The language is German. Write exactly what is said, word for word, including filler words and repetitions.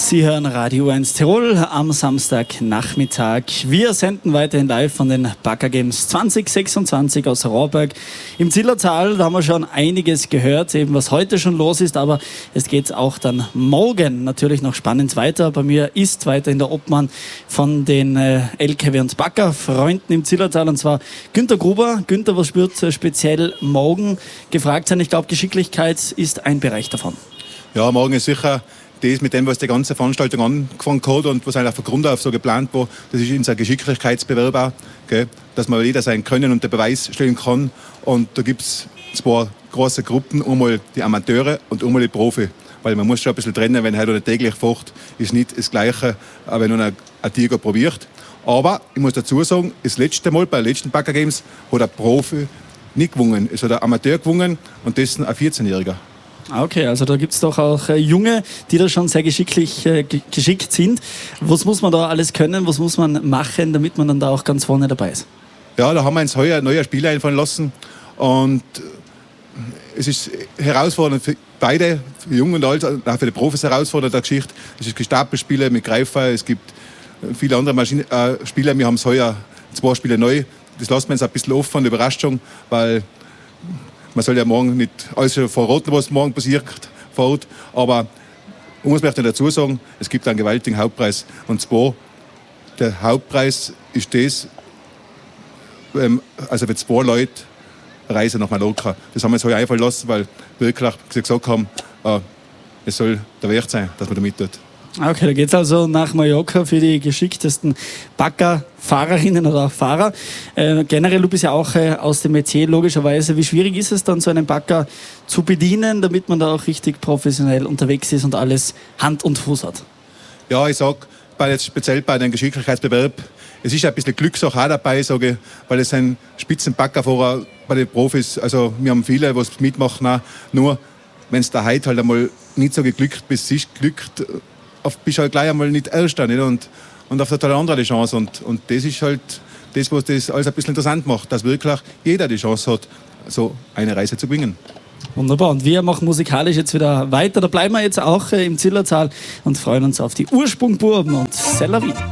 Sie hören Radio eins Tirol am Samstagnachmittag. Wir senden weiterhin live von den Bagger Games zwanzig sechsundzwanzig aus Rohrberg im Zillertal. Da haben wir schon einiges gehört, eben was heute schon los ist, aber es geht auch dann morgen natürlich noch spannend weiter. Bei mir ist weiterhin der Obmann von den äh, L K W und Bagger Freunden im Zillertal, und zwar Günter Gruber. Günter, was wird äh, speziell morgen gefragt sein? Ich glaube, Geschicklichkeit ist ein Bereich davon. Ja, morgen ist sicher das mit dem, was die ganze Veranstaltung angefangen hat und was eigentlich von Grund auf so geplant war, das ist unser Geschicklichkeitsbewerb auch, gell? Dass man jeder sein Können und den Beweis stellen kann. Und da gibt es zwei große Gruppen, einmal die Amateure und einmal die Profi. Weil man muss schon ein bisschen trennen, wenn heute täglich fährt, ist nicht das Gleiche, wenn man ein Tiger probiert. Aber ich muss dazu sagen, das letzte Mal bei den letzten Bagger Games hat ein Profi nicht gewonnen. Es hat ein Amateur gewonnen und dessen ein vierzehnjähriger. Okay, also da gibt es doch auch äh, Junge, die da schon sehr geschicklich äh, geschickt sind. Was muss man da alles können, was muss man machen, damit man dann da auch ganz vorne dabei ist? Ja, da haben wir uns heuer ein neuer Spieler einfallen lassen und es ist herausfordernd für beide, für Jungen und Alt, auch für die Profis herausfordernd der Geschichte. Es ist Gestapelspiele mit Greifer, es gibt viele andere Maschinen, äh, Spieler. Wir haben es heuer zwei Spiele neu. Das lassen wir uns ein bisschen offen, eine Überraschung, weil man soll ja morgen nicht alles verraten, was morgen passiert vor Ort. Aber man muss möchte dazu sagen, es gibt einen gewaltigen Hauptpreis. Und zwar, der Hauptpreis ist das, ähm, also für zwei Leute eine Reise nach Mallorca. Das haben wir uns heute einfallen lassen, weil wir wirklich gesagt haben, äh, es soll der Wert sein, dass man da mit tut. Okay, da geht es also nach Mallorca für die geschicktesten Bagger-Fahrerinnen oder auch Fahrer. Äh, generell, du bist ja auch äh, aus dem Metier, logischerweise. Wie schwierig ist es dann, so einen Bagger zu bedienen, damit man da auch richtig professionell unterwegs ist und alles Hand und Fuß hat? Ja, ich sag, bei jetzt speziell bei einem Geschicklichkeitsbewerb, es ist ein bisschen Glückssache auch dabei, sage ich, weil es sind Spitzenbaggerfahrer bei den Profis. Also wir haben viele, die mitmachen, auch. Nur wenn es da heute halt einmal nicht so geglückt bist, ist glückt, bist du halt gleich einmal nicht Erster, nicht? Und, und auf der andere die Chance. Und, und das ist halt das, was das alles ein bisschen interessant macht, dass wirklich jeder die Chance hat, so eine Reise zu gewinnen. Wunderbar. Und wir machen musikalisch jetzt wieder weiter. Da bleiben wir jetzt auch äh, im Zillertal und freuen uns auf die Ursprungburben und C'est la vie.